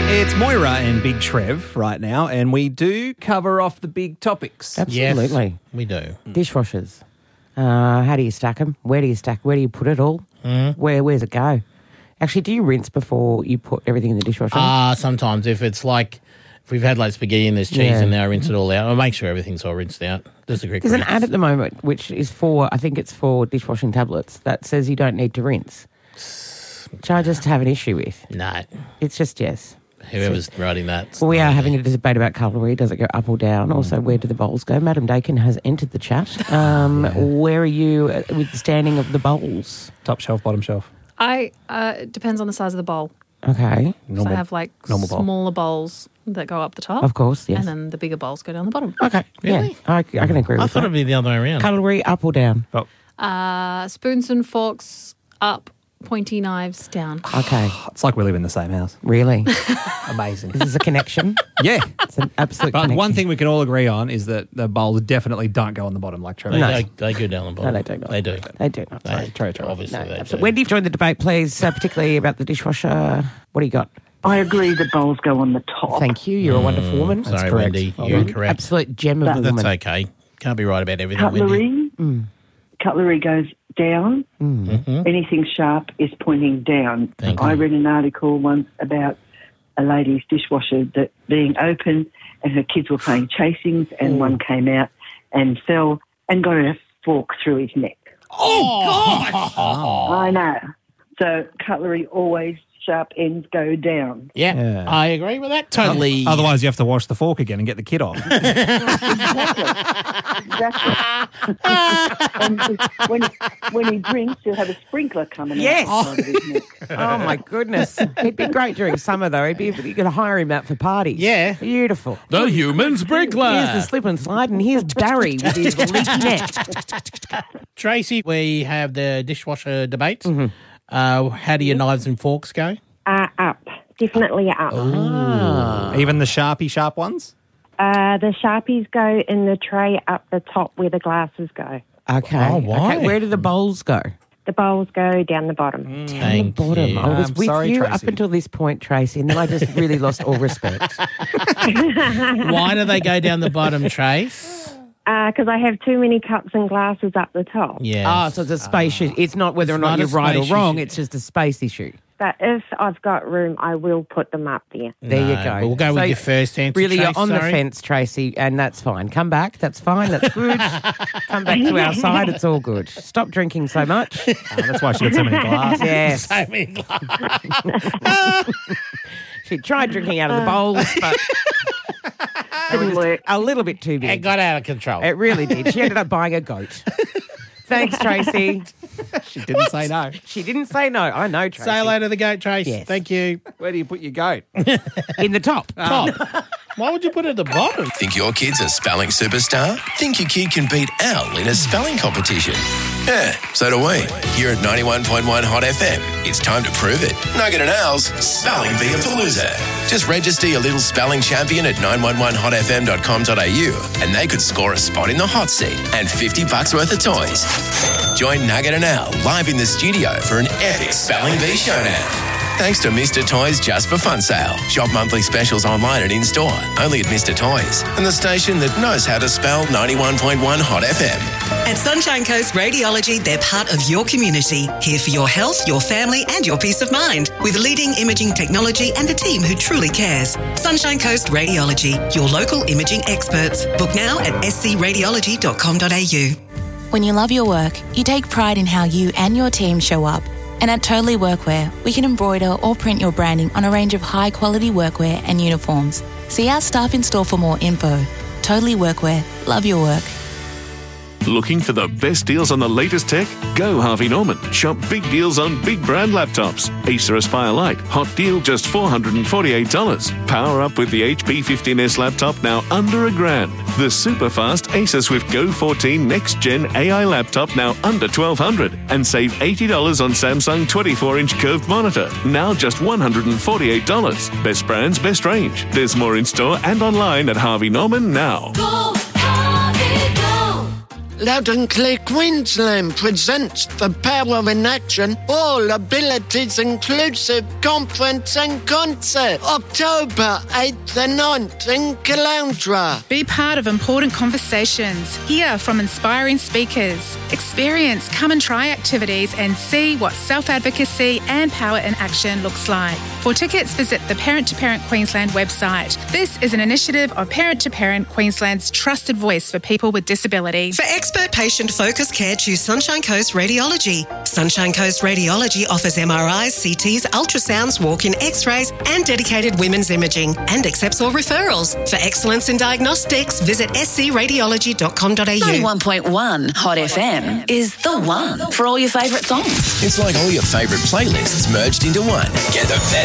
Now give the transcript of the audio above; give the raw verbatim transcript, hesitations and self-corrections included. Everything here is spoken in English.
It's Moira and Big Trev right now, and we do cover off the big topics. Absolutely. Yes, we do. Dishwashers. Uh, how do you stack them? Where do you stack? Where do you put it all? Mm. Where Where's it go? Actually, do you rinse before you put everything in the dishwasher? Ah, uh, sometimes if it's like, if we've had like spaghetti and there's cheese Yeah. in there, I rinse it all out. I make sure everything's all rinsed out. Just a quick There's an rinse. ad at the moment which is for, I think it's for dishwashing tablets, that says you don't need to rinse. Which I just have an issue with. No, It's just yes. whoever's writing that. Well, we are having a debate about cutlery. Does it go up or down? Also, where do the bowls go? Madam Dakin has entered the chat. Um, Where are you uh, with the standing of the bowls? Top shelf, bottom shelf. I uh, it depends on the size of the bowl. Okay, So I have like normal bowl. smaller bowls that go up the top. of course, yes. And then the bigger bowls go down the bottom. Okay, Really? yeah, I, I can agree I with thought that. it'd be the other way around. Cutlery up or down? Oh, Uh, spoons and forks up, pointy knives down. Okay, it's like we live in the same house. really? Amazing. This is a connection. Yeah. It's an absolute But connection. one thing we can all agree on is that the bowls definitely don't go on the bottom like Trevor. They, No. they, they go down the bottom. No, they do not. They do. They do not. They, Sorry. Try, try. Obviously, No, they absolutely. do. Wendy, join the debate, please, uh, particularly about the dishwasher. What do you got? I agree the bowls go on the top. Thank you. You're a wonderful woman. Sorry, correct. Wendy. Well You're done. correct. Absolute gem of a That's woman. okay. Can't be right about everything, Wendy. Cutlery, Mm. cutlery goes down. Mhm. Anything sharp is pointing down. Thank I you. read an article once about a lady's dishwasher that being open and her kids were playing chasings and one came out and fell and got a fork through his neck. Oh, I know. So cutlery always sharp ends go down. Yeah, Yeah. I agree with that totally. Otherwise, you have to wash the fork again and get the kid off. Exactly. and he- when, he, when he drinks, he'll have a sprinkler coming Yes. out. the side of his neck. Oh, my goodness. He'd be great during summer, though. He'd be, you could hire him out for parties. Yeah. Beautiful. The human sprinkler. Here's the slip and slide, and here's Barry with his leaky neck. Tracy, we have the dishwasher debates. Uh, how do your knives and forks go? Uh, up. Definitely up. Even the sharpie sharp ones? Uh, the Sharpies go in the tray up the top where the glasses go. Okay. Oh, why? Okay. Where do the bowls go? The bowls go down the bottom. Thank Bottom. you. I was I'm with sorry, you Tracy. up until this point, Tracy, and then I just really lost all respect. Why do they go down the bottom, Trace? Because I have too many cups and glasses up the top. Yeah. Ah, so it's a space issue. It's not whether or It's not not you're a right or space wrong. issue. It's just a space issue. But if I've got room, I will put them up there. There you No, go. We'll go So with your first answer. Really, Trace, you're on the sorry. fence, Tracy, and that's fine. Come back. That's fine. That's good. Come back to our side. It's all good. Stop drinking so much. Oh, that's why she got so many glasses. Yes. So many glasses. She tried drinking out of the bowls, but Didn't work. a little bit too It big. got out of control. It really did. She ended up buying a goat. Thanks, Tracy. She didn't say no. She didn't say no. I know, Tracy. Say hello to the goat, Trace. Yes. Thank you. Where do you put your goat? In the top. Top. Why would you put it at the bottom? Think your kid's a spelling superstar? Think your kid can beat Al in a spelling competition? Yeah, so do we. Here at ninety-one point one Hot F M, it's time to prove it. Nugget and Al's Spelling Beapalooza. Just register your little spelling champion at nine one one hot f m dot com dot a u and they could score a spot in the hot seat and fifty bucks worth of toys. Join Nugget and Al live in the studio for an epic Spelling Bee showdown. Thanks to Mister Toys Just for Fun sale. Shop monthly specials online and in-store. Only at Mister Toys. And the station that knows how to spell ninety-one point one Hot F M. At Sunshine Coast Radiology, they're part of your community. Here for your health, your family and your peace of mind. With leading imaging technology and a team who truly cares. Sunshine Coast Radiology, your local imaging experts. Book now at s c radiology dot com dot a u. When you love your work, you take pride in how you and your team show up. And at Totally Workwear, we can embroider or print your branding on a range of high-quality workwear and uniforms. See our staff in store for more info. Totally Workwear. Love your work. Looking for the best deals on the latest tech? Go Harvey Norman. Shop big deals on big brand laptops. Acer Aspire Lite, hot deal just four hundred forty-eight dollars. Power up with the H P fifteen S laptop now under a grand. The super fast Acer Swift Go fourteen Next Gen A I laptop now under twelve hundred dollars. And save eighty dollars on Samsung twenty-four inch curved monitor, now just one hundred forty-eight dollars. Best brands, best range. There's more in store and online at Harvey Norman now. Loud and Clear Queensland presents the Power in Action All Abilities Inclusive Conference and Concert, October eighth and ninth in Caloundra. Be part of important conversations. Hear from inspiring speakers. Experience come and try activities and see what self-advocacy and power in action looks like. For tickets, visit the Parent to Parent Queensland website. This is an initiative of Parent to Parent Queensland's trusted voice for people with disability. For expert patient focused care, choose Sunshine Coast Radiology. Sunshine Coast Radiology offers M R Is, C Ts, ultrasounds, walk-in x-rays and dedicated women's imaging and accepts all referrals. For excellence in diagnostics, visit s c radiology dot com dot a u. ninety-one point one Hot F M is the one for all your favourite songs. It's like all your favourite playlists merged into one. Get the best